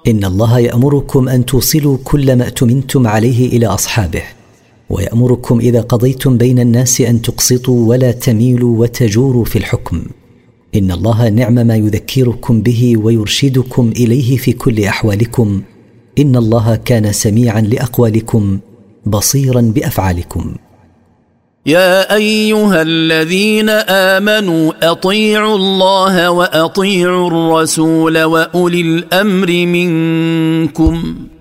إن الله يأمركم أن توصلوا كل ما اؤتمنتم عليه إلى أصحابه، ويأمركم إذا قضيتم بين الناس أن تقسطوا ولا تميلوا وتجوروا في الحكم. إن الله نعم ما يذكركم به ويرشدكم إليه في كل أحوالكم. إن الله كان سميعا لأقوالكم بصيرا بأفعالكم. يا أيها الذين آمنوا أطيعوا الله وأطيعوا الرسول وأولي الأمر منكم